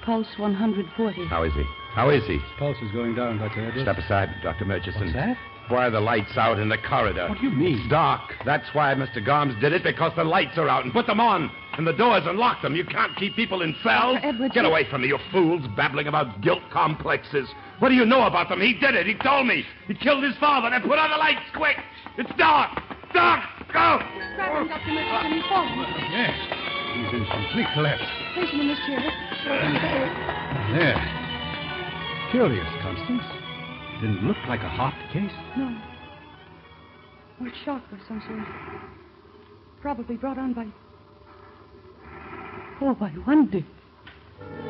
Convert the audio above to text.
Pulse 140. How is he? How is he? His pulse is going down, Dr. Edwards. Step aside, Dr. Murchison. What's that? Why are the lights out in the corridor? What do you mean? It's dark. That's why Mr. Garms did it, because the lights are out. And put them on. And the doors and lock them. You can't keep people in cells. Dr. Edwards, Get away from me, you fools, babbling about guilt complexes. What do you know about them? He did it. He told me. He killed his father. Now put on the lights, quick. It's dark. Dark. Go. Grab him, Dr. Murchison. He's falling. Yes. He's in complete collapse. Place him in this chair. There. Curious, Constance. Didn't look like a heart case. No. Or shock of some sort. Probably brought on by... Oh, I wonder.